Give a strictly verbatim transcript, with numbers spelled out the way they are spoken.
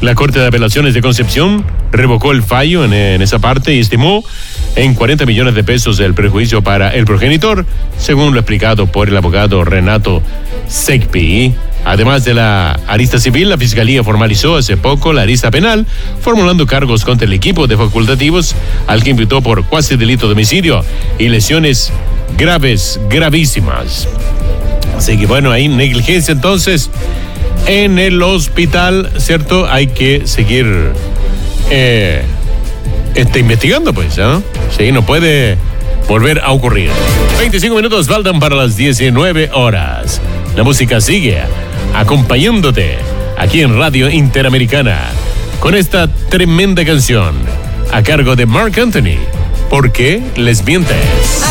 La Corte de Apelaciones de Concepción revocó el fallo en, en esa parte y estimó en cuarenta millones de pesos el perjuicio para el progenitor, según lo explicado por el abogado Renato Segpi. Además de la arista civil, la Fiscalía formalizó hace poco la arista penal, formulando cargos contra el equipo de facultativos, al que imputó por cuasi delito de homicidio y lesiones graves, gravísimas. Así que bueno, hay negligencia entonces en el hospital, ¿cierto? Hay que seguir eh, este, investigando, pues, ¿no? Sí, no puede volver a ocurrir. veinticinco minutos faltan para las diecinueve horas. La música sigue acompañándote aquí en Radio Interamericana con esta tremenda canción a cargo de Marc Anthony. ¿Por qué les mientes?